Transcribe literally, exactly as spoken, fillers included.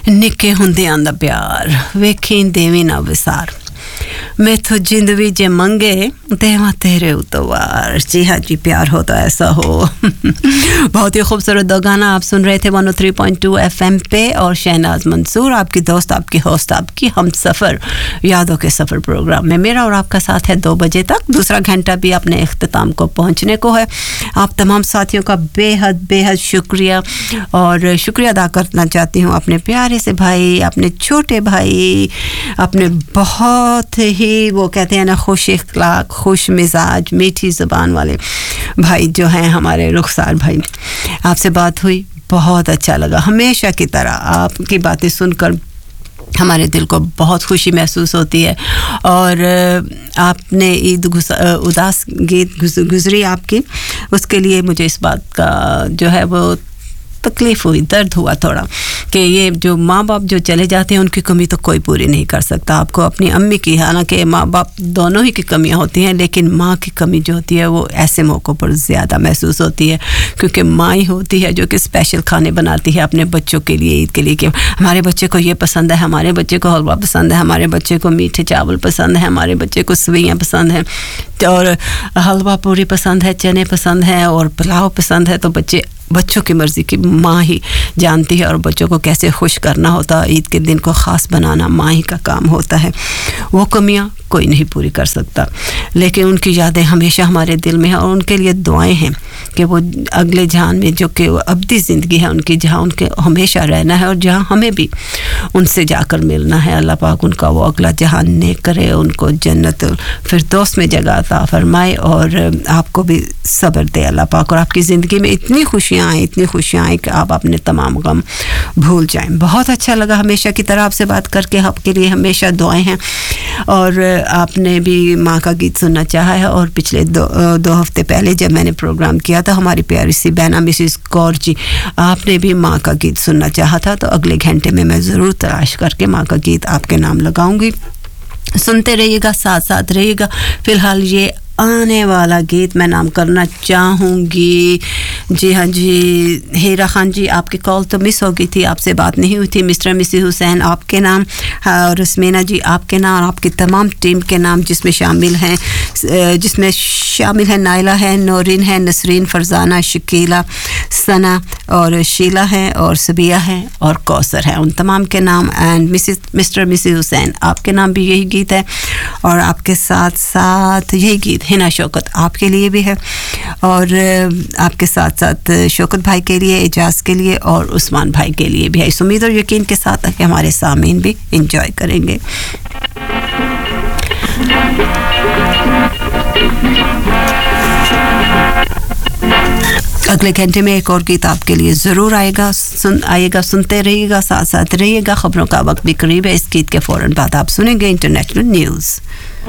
ਨਿੱਕੇ ਹੁੰਦਿਆਂ ਦਾ ਪਿਆਰ ਵੇਖੀ ਦੇਵੀ ਨਾ ਵਿਸਾਰ मैं तो जिंदगी जे मंगे देवा तेरे उतवार। जी हाँ जी, प्यार हो तो ऐसा हो। बहुत ही खूबसूरत दो गाना आप सुन रहे थे one O three point two FM पे, और शहनाज मंसूर आपकी दोस्त, आपकी होस्ट, आपकी हम सफ़र यादों के सफ़र प्रोग्राम में मेरा और आपका साथ है दो बजे तक। दूसरा घंटा भी अपने इख्तिताम को पहुंचने को है। आप तमाम साथियों का बेहद बेहद शुक्रिया, और शुक्रिया अदा करना चाहती हूँ अपने प्यारे से भाई, अपने छोटे भाई, अपने बहुत ही वो कहते हैं ना खुश इखलाक, खुश मिजाज, मीठी ज़ुबान वाले भाई जो हैं हमारे रुखसार भाई। आपसे बात हुई, बहुत अच्छा लगा। हमेशा की तरह आपकी बातें सुनकर हमारे दिल को बहुत खुशी महसूस होती है। और आपने ईद उदास गीत गुजरी आपकी, उसके लिए मुझे इस बात का जो है वो तकलीफ़ हुई, दर्द हुआ थोड़ा, कि ये जो माँ बाप जो चले जाते हैं उनकी कमी तो कोई पूरी नहीं कर सकता। आपको अपनी अम्मी की, हालांकि माँ बाप दोनों ही की कमियाँ होती हैं, लेकिन माँ की कमी जो होती है वो ऐसे मौक़ों पर ज़्यादा महसूस होती है, क्योंकि माँ ही होती है जो कि स्पेशल खाने बनाती है अपने बच्चों के लिए, ईद के लिए, कि हमारे बच्चे को ये पसंद है, हमारे बच्चे को हलवा पसंद है, हमारे बच्चे को मीठे चावल पसंद है, हमारे बच्चे को सवैयाँ पसंद हैं, और हलवा पूरी पसंद है, चने पसंद हैं, और पुलाव पसंद है। तो बच्चे बच्चों की मर्ज़ी की माँ ही जानती है, और बच्चों को कैसे खुश करना होता है, ईद के दिन को ख़ास बनाना माँ ही का काम होता है। वो कमियाँ कोई नहीं पूरी कर सकता, लेकिन उनकी यादें हमेशा हमारे दिल में हैं, और उनके लिए दुआएं हैं कि वो अगले जहान में, जो कि अब्दी ज़िंदगी है उनकी, जहाँ उनके हमेशा रहना है, और जहाँ हमें भी उनसे जाकर मिलना है। अल्लाह पाक उनका वो अगला जहान नेक करे, उनको जन्नत फिरदौस में जगह अता फरमाए, और आपको भी सब्र दे अल्लाह पाक, और आपकी ज़िंदगी में इतनी खुशियाँ आएँ, इतनी खुशियाँ आएँ कि आप अपने तमाम गम भूल जाएँ। बहुत अच्छा लगा हमेशा की तरह आपसे बात करके। आपके लिए हमेशा दुआएं हैं, और आपने भी माँ का गीत सुनना चाहा है, और पिछले दो दो हफ्ते पहले जब मैंने प्रोग्राम किया था, हमारी प्यारी सी बहना मिसिस कौर जी, आपने भी माँ का गीत सुनना चाहा था, तो अगले घंटे में मैं ज़रूर तलाश करके माँ का गीत आपके नाम लगाऊंगी। सुनते रहिएगा, साथ साथ रहिएगा। फ़िलहाल ये आने वाला गीत मैं नाम करना चाहूँगी। जी हाँ जी, हीरा खान जी, आपकी कॉल तो मिस हो गई थी, आपसे बात नहीं हुई थी। मिस्टर मिसी हुसैन आपके नाम, और रस्मीना जी आपके नाम, और आपकी तमाम टीम के नाम, जिसमें शामिल हैं जिसमें शामिल है नाइला है, नौरीन है, नसरीन, फरजाना, शकीला, सना और शीला है, और सबिया है, और कौसर है। उन तमाम के नाम, एंड मिसिस मिस्टर मिसी हुसैन आपके नाम भी यही गीत है, और आपके साथ साथ यही गीत हिना शौकत आपके लिए भी है, और आपके साथ साथ शौकत भाई के लिए, एजाज के लिए, और उस्मान भाई के लिए भी है। इस उम्मीद और यकीन के साथ कि हमारे सामीन भी एंजॉय करेंगे। अगले घंटे में एक और गीत आपके लिए ज़रूर आएगा, सुन आएगा सुनते रहिएगा, साथ साथ रहिएगा। खबरों का वक्त भी करीब है। इस गीत के फ़ौरन बाद आप सुनेंगे इंटरनेशनल न्यूज़।